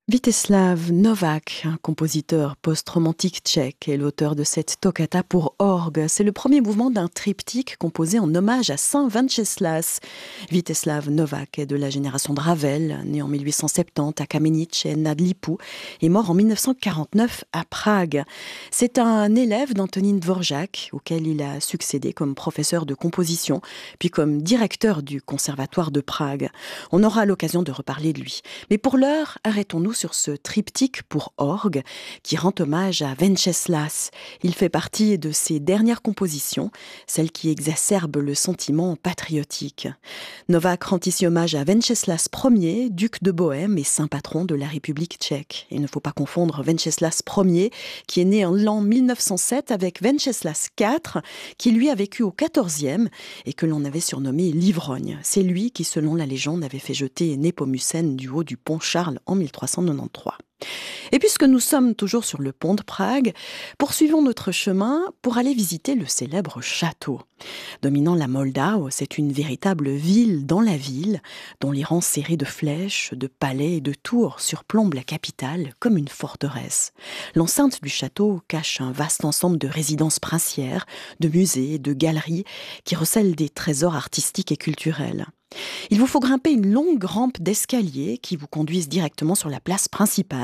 Vítězslav Novák, un compositeur post-romantique tchèque, est l'auteur de cette toccata pour orgue. C'est le premier mouvement d'un triptyque composé en hommage à Saint Venceslas. Vítězslav Novák est de la génération de Ravel, né en 1870 à Kamenice et nad Lipou, et mort en 1949 à Prague. C'est un élève d'Antonín Dvořák, auquel il a succédé comme professeur de composition, puis comme directeur du Conservatoire de Prague. On aura l'occasion de reparler de lui. Mais pour l'heure, arrêtons-nous sur ce triptyque pour orgue qui rend hommage à Venceslas. Il fait partie de ses dernières compositions, celles qui exacerbent le sentiment patriotique. Novák rend ici hommage à Venceslas Ier, duc de Bohême et saint patron de la République tchèque. Il ne faut pas confondre Venceslas Ier, qui est né en l'an 1907, avec Venceslas IV, qui lui a vécu au XIVe et que l'on avait surnommé l'ivrogne. C'est lui qui, selon la légende, avait fait jeter Népomucène du haut du pont Charles en 1393. Et puisque nous sommes toujours sur le pont de Prague, poursuivons notre chemin pour aller visiter le célèbre château. Dominant la Moldau, c'est une véritable ville dans la ville, dont les rangs serrés de flèches, de palais et de tours surplombent la capitale comme une forteresse. L'enceinte du château cache un vaste ensemble de résidences princières, de musées, de galeries qui recèlent des trésors artistiques et culturels. Il vous faut grimper une longue rampe d'escalier qui vous conduisent directement sur la place principale,